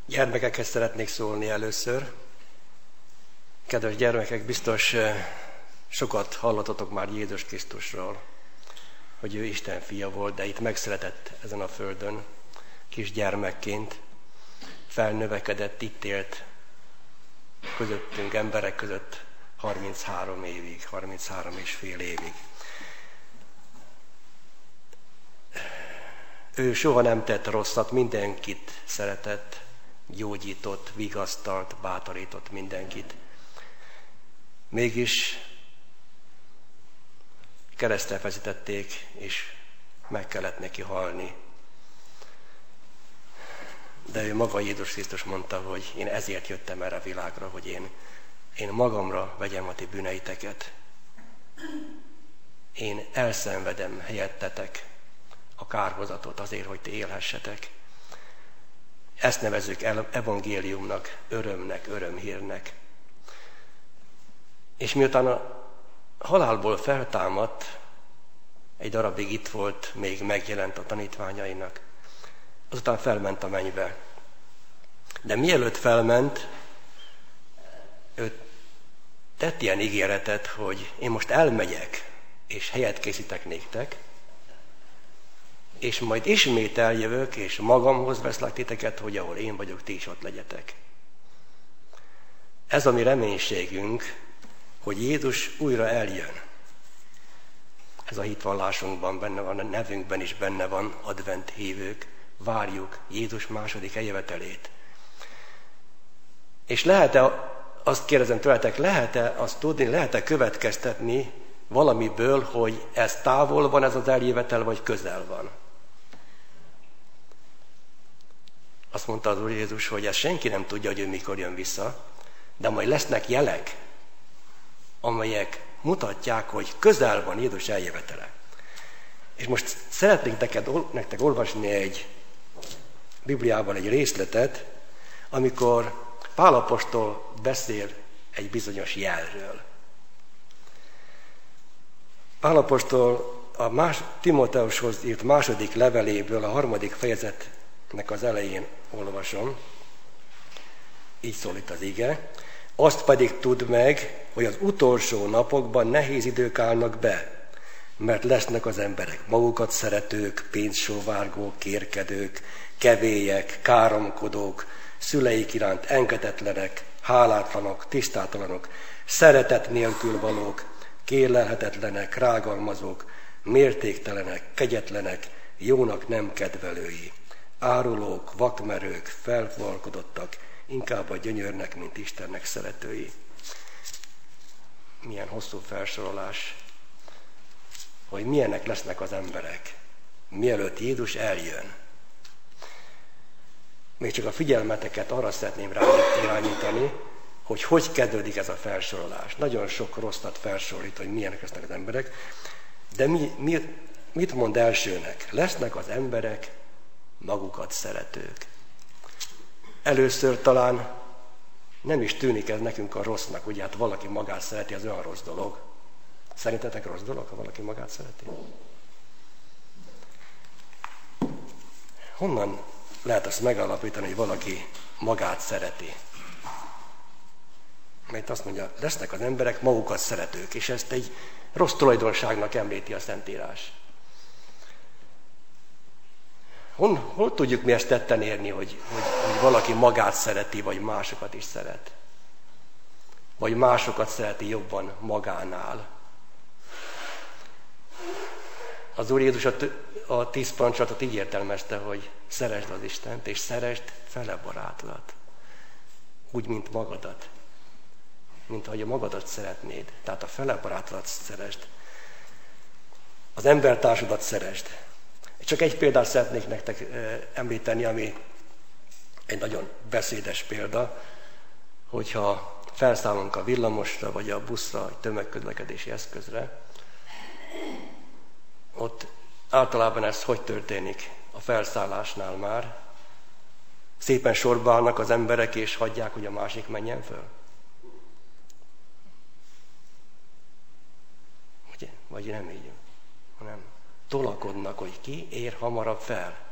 Gyermekekhez szeretnék szólni először. Kedves gyermekek, biztos sokat hallottatok már Jézus Krisztusról, hogy ő Isten fia volt, de itt megszületett ezen a földön, kisgyermekként, felnövekedett, itt élt közöttünk, emberek között 33 évig, 33 és fél évig. Ő soha nem tett rosszat, mindenkit szeretett, gyógyított, vigasztalt, bátorított mindenkit. Mégis keresztre feszítették, és meg kellett neki halni. De ő maga, Jézus Krisztus mondta, hogy én ezért jöttem erre a világra, hogy én magamra vegyem a ti bűneiteket. Én elszenvedem helyettetek a kárhozatot azért, hogy ti élhessetek. Ezt nevezzük evangéliumnak, örömnek, örömhírnek. És miután a halálból feltámadt, egy darabig itt volt, még megjelent a tanítványainak, azután felment a mennybe. De mielőtt felment, ő tett ilyen ígéretet, hogy én most elmegyek, és helyet készítek néktek, és majd ismét eljövök, és magamhoz veszlek titeket, hogy ahol én vagyok, ti is ott legyetek. Ez a mi reménységünk, hogy Jézus újra eljön. Ez a hitvallásunkban benne van, a nevünkben is benne van, advent hívők, várjuk Jézus második eljövetelét. És lehet-e, azt kérdezem tőletek, lehet-e azt tudni, lehet-e következtetni valamiből, hogy ez távol van, ez az eljövetel, vagy közel van? Azt mondta az Úr Jézus, hogy ezt senki nem tudja, hogy ő mikor jön vissza, de majd lesznek jelek, amelyek mutatják, hogy közel van Jézus eljövetele. És most szeretnék nektek olvasni egy Bibliában egy részletet, amikor Pál apostol beszél egy bizonyos jelről. Pál apostol a Timóteushoz írt második leveléből, a 3. fejezetnek az elején olvasom. Így szól itt az ige. Azt pedig tudd meg, hogy az utolsó napokban nehéz idők állnak be, mert lesznek az emberek magukat szeretők, pénzsóvárgók, kérkedők, kevélyek, káromkodók, szüleik iránt engedetlenek, hálátlanok, tisztátalanok, szeretet nélkül valók, kérlelhetetlenek, rágalmazók, mértéktelenek, kegyetlenek, jónak nem kedvelői, árulók, vakmerők, felvalkodottak, inkább a gyönyörnek, mint Istennek szeretői. Milyen hosszú felsorolás, hogy milyenek lesznek az emberek, mielőtt Jézus eljön. Még csak a figyelmeteket arra szeretném rá irányítani, hogy kezdődik ez a felsorolás. Nagyon sok rosszat felsorít, hogy milyenek lesznek az emberek, de mit mond elsőnek? Lesznek az emberek magukat szeretők. Először talán nem is tűnik ez nekünk a rossznak, ugye hát valaki magát szereti, az olyan rossz dolog. Szerintetek rossz dolog, ha valaki magát szereti? Honnan lehet azt megállapítani, hogy valaki magát szereti? Mert azt mondja, lesznek az emberek magukat szeretők, és ezt egy rossz tulajdonságnak említi a Szentírás. Hol tudjuk mi ezt tetten érni, hogy valaki magát szereti, vagy másokat is szeret? Vagy másokat szereti jobban magánál? Az Úr Jézus a 10 parancsolatot így értelmezte, hogy szeresd az Istent, és szeresd fele barátodat. Úgy, mint magadat. Mint ahogy a magadat szeretnéd. Tehát a fele barátodat szeresd. Az embertársadat szeresd. Csak egy példát szeretnék nektek említeni, ami egy nagyon beszédes példa, hogyha felszállunk a villamosra, vagy a buszra, egy tömegközlekedési eszközre, ott általában ez hogy történik a felszállásnál már? Szépen sorba állnak az emberek, és hagyják, hogy a másik menjen föl? Ugye? Vagy nem így, hanem tolakodnak, hogy ki ér hamarabb fel.